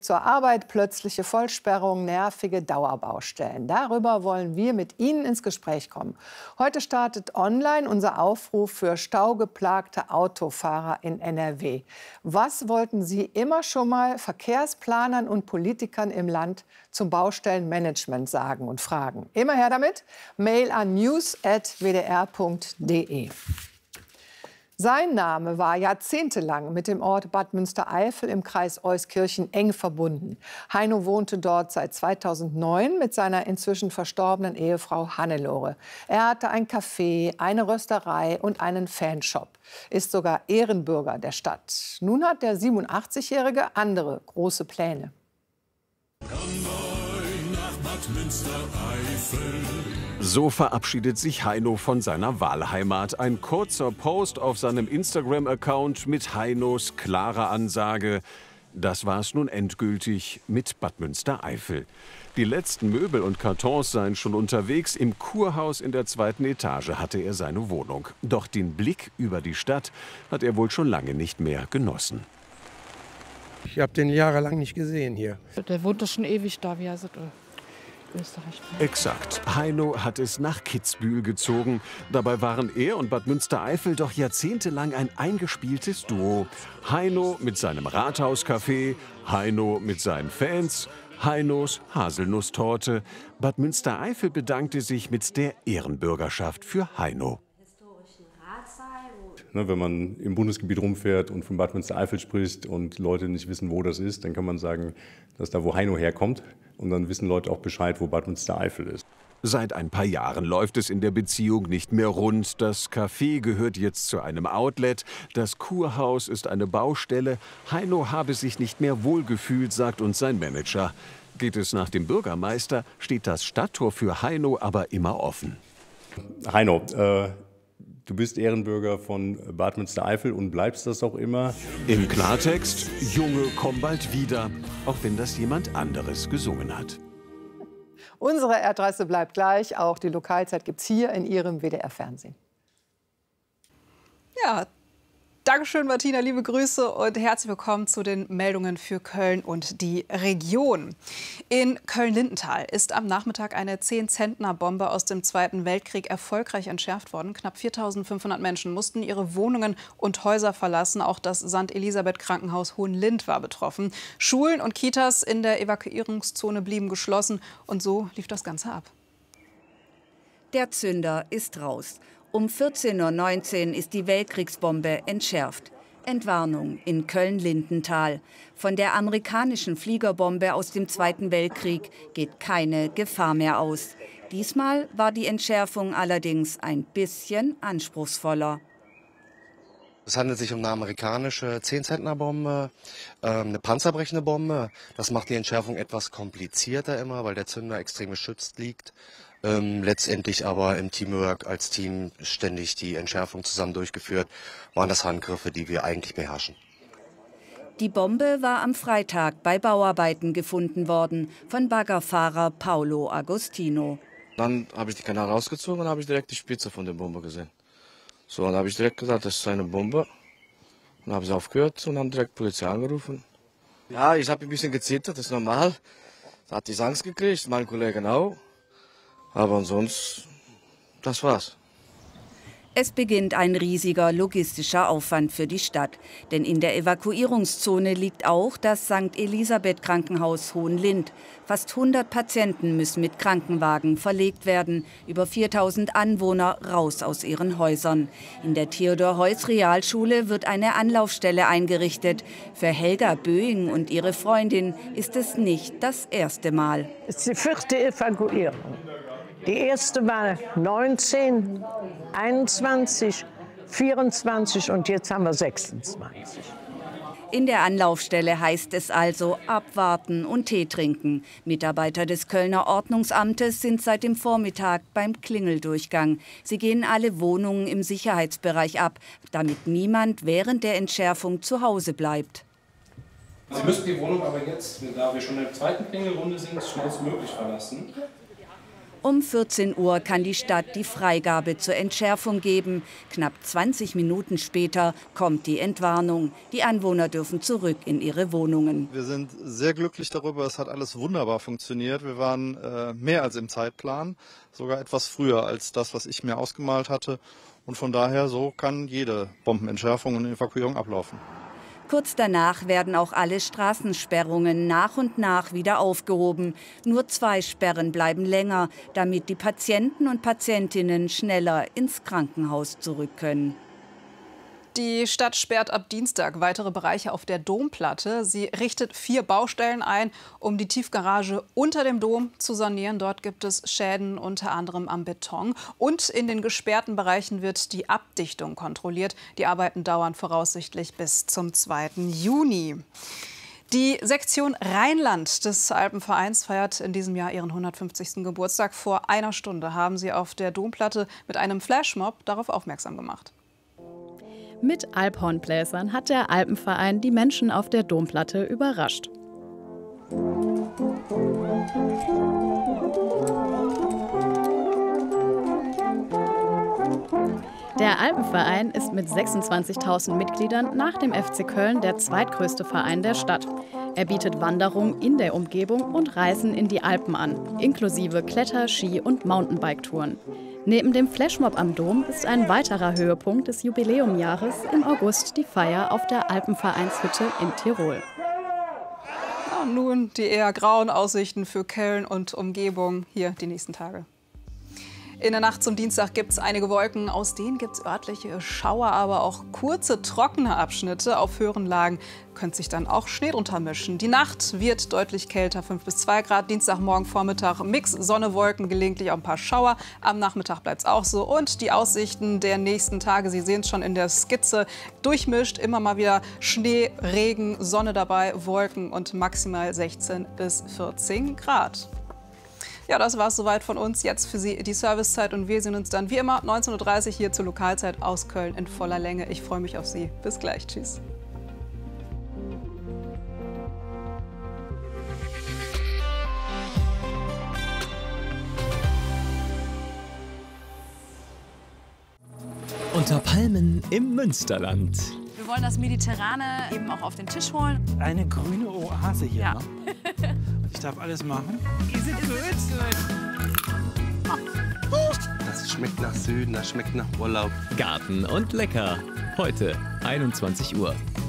Zur Arbeit, plötzliche Vollsperrung, nervige Dauerbaustellen. Darüber wollen wir mit Ihnen ins Gespräch kommen. Heute startet online unser Aufruf für staugeplagte Autofahrer in NRW. Was wollten Sie immer schon mal Verkehrsplanern und Politikern im Land zum Baustellenmanagement sagen und fragen? Immer her damit. Mail an news@wdr.de. Sein Name war jahrzehntelang mit dem Ort Bad Münstereifel im Kreis Euskirchen eng verbunden. Heino wohnte dort seit 2009 mit seiner inzwischen verstorbenen Ehefrau Hannelore. Er hatte ein Café, eine Rösterei und einen Fanshop. Ist sogar Ehrenbürger der Stadt. Nun hat der 87-Jährige andere große Pläne. So verabschiedet sich Heino von seiner Wahlheimat. Ein kurzer Post auf seinem Instagram-Account mit Heinos klarer Ansage: Das war's nun endgültig mit Bad Münstereifel. Die letzten Möbel und Kartons seien schon unterwegs. Im Kurhaus in der 2. Etage hatte er seine Wohnung. Doch den Blick über die Stadt hat er wohl schon lange nicht mehr genossen. Ich habe den jahrelang nicht gesehen hier. Der wohnt doch schon ewig da, wie heißt es? Österreich. Exakt. Heino hat es nach Kitzbühel gezogen. Dabei waren er und Bad Münstereifel doch jahrzehntelang ein eingespieltes Duo. Heino mit seinem Rathauscafé, Heino mit seinen Fans, Heinos Haselnusstorte. Bad Münstereifel bedankte sich mit der Ehrenbürgerschaft für Heino. Wenn man im Bundesgebiet rumfährt und von Bad Münstereifel spricht und Leute nicht wissen, wo das ist, dann kann man sagen, dass da, wo Heino herkommt. Und dann wissen Leute auch Bescheid, wo Bad Münstereifel ist. Seit ein paar Jahren läuft es in der Beziehung nicht mehr rund. Das Café gehört jetzt zu einem Outlet. Das Kurhaus ist eine Baustelle. Heino habe sich nicht mehr wohlgefühlt, sagt uns sein Manager. Geht es nach dem Bürgermeister, steht das Stadttor für Heino aber immer offen. Heino, du bist Ehrenbürger von Bad Münstereifel und bleibst das auch immer. Im Klartext: Junge, komm bald wieder, auch wenn das jemand anderes gesungen hat. Unsere Adresse bleibt gleich. Auch die Lokalzeit gibt es hier in Ihrem WDR-Fernsehen. Ja, Dankeschön, Martina, liebe Grüße und herzlich willkommen zu den Meldungen für Köln und die Region. In Köln-Lindenthal ist am Nachmittag eine 10-Zentner-Bombe aus dem Zweiten Weltkrieg erfolgreich entschärft worden. Knapp 4.500 Menschen mussten ihre Wohnungen und Häuser verlassen. Auch das St. Elisabeth-Krankenhaus Hohenlind war betroffen. Schulen und Kitas in der Evakuierungszone blieben geschlossen und so lief das Ganze ab. Der Zünder ist raus. Um 14:19 Uhr ist die Weltkriegsbombe entschärft. Entwarnung in Köln-Lindenthal. Von der amerikanischen Fliegerbombe aus dem Zweiten Weltkrieg geht keine Gefahr mehr aus. Diesmal war die Entschärfung allerdings ein bisschen anspruchsvoller. Es handelt sich um eine amerikanische 10-Zentner-Bombe, eine panzerbrechende Bombe. Das macht die Entschärfung etwas komplizierter immer, weil der Zünder extrem geschützt liegt. Letztendlich aber im Teamwork als Team ständig die Entschärfung zusammen durchgeführt, waren das Handgriffe, die wir eigentlich beherrschen. Die Bombe war am Freitag bei Bauarbeiten gefunden worden von Baggerfahrer Paolo Agostino. Dann habe ich die Kanal rausgezogen und habe ich direkt die Spitze von der Bombe gesehen. So, dann habe ich direkt gesagt, das ist eine Bombe. Dann habe ich aufgehört und dann direkt Polizei angerufen. Ja, ich habe ein bisschen gezittert, das ist normal. Da hat die Angst gekriegt, mein Kollege auch. Aber ansonsten, das war's. Es beginnt ein riesiger logistischer Aufwand für die Stadt. Denn in der Evakuierungszone liegt auch das St. Elisabeth-Krankenhaus Hohenlind. Fast 100 Patienten müssen mit Krankenwagen verlegt werden. Über 4.000 Anwohner raus aus ihren Häusern. In der Theodor-Heuss-Realschule wird eine Anlaufstelle eingerichtet. Für Helga Böing und ihre Freundin ist es nicht das erste Mal. Es ist die 4. Evakuierung. Die erste war 19, 21, 24 und jetzt haben wir 26. In der Anlaufstelle heißt es also abwarten und Tee trinken. Mitarbeiter des Kölner Ordnungsamtes sind seit dem Vormittag beim Klingeldurchgang. Sie gehen alle Wohnungen im Sicherheitsbereich ab, damit niemand während der Entschärfung zu Hause bleibt. Sie müssen die Wohnung aber jetzt, da wir schon in der zweiten Klingelrunde sind, schnellstmöglich verlassen. Um 14 Uhr kann die Stadt die Freigabe zur Entschärfung geben. Knapp 20 Minuten später kommt die Entwarnung. Die Anwohner dürfen zurück in ihre Wohnungen. Wir sind sehr glücklich darüber, es hat alles wunderbar funktioniert. Wir waren mehr als im Zeitplan, sogar etwas früher als das, was ich mir ausgemalt hatte. Und von daher, so kann jede Bombenentschärfung und Evakuierung ablaufen. Kurz danach werden auch alle Straßensperrungen nach und nach wieder aufgehoben. Nur 2 Sperren bleiben länger, damit die Patienten und Patientinnen schneller ins Krankenhaus zurück können. Die Stadt sperrt ab Dienstag weitere Bereiche auf der Domplatte. Sie richtet 4 Baustellen ein, um die Tiefgarage unter dem Dom zu sanieren. Dort gibt es Schäden unter anderem am Beton. Und in den gesperrten Bereichen wird die Abdichtung kontrolliert. Die Arbeiten dauern voraussichtlich bis zum 2. Juni. Die Sektion Rheinland des Alpenvereins feiert in diesem Jahr ihren 150. Geburtstag. Vor einer Stunde haben sie auf der Domplatte mit einem Flashmob darauf aufmerksam gemacht. Mit Alphornbläsern hat der Alpenverein die Menschen auf der Domplatte überrascht. Der Alpenverein ist mit 26.000 Mitgliedern nach dem FC Köln der zweitgrößte Verein der Stadt. Er bietet Wanderung in der Umgebung und Reisen in die Alpen an, inklusive Kletter-, Ski- und Mountainbike-Touren. Neben dem Flashmob am Dom ist ein weiterer Höhepunkt des Jubiläumjahres im August die Feier auf der Alpenvereinshütte in Tirol. Ja, nun die eher grauen Aussichten für Köln und Umgebung hier die nächsten Tage. In der Nacht zum Dienstag gibt es einige Wolken, aus denen gibt es örtliche Schauer, aber auch kurze, trockene Abschnitte. Auf höheren Lagen könnte sich dann auch Schnee drunter mischen. Die Nacht wird deutlich kälter, 5 bis 2 Grad. Dienstagmorgen, Vormittag Mix, Sonne, Wolken, gelegentlich auch ein paar Schauer. Am Nachmittag bleibt es auch so. Und die Aussichten der nächsten Tage, Sie sehen es schon in der Skizze, durchmischt. Immer mal wieder Schnee, Regen, Sonne dabei, Wolken und maximal 16 bis 14 Grad. Ja, das war es soweit von uns. Jetzt für Sie die Servicezeit und wir sehen uns dann wie immer 19:30 Uhr hier zur Lokalzeit aus Köln in voller Länge. Ich freue mich auf Sie. Bis gleich. Tschüss. Unter Palmen im Münsterland. Wir wollen das Mediterrane eben auch auf den Tisch holen. Eine grüne Oase hier. Ja. Ne? Ich darf alles machen. Die sind gut. Das schmeckt nach Süden, das schmeckt nach Urlaub. Garten und lecker. Heute 21 Uhr.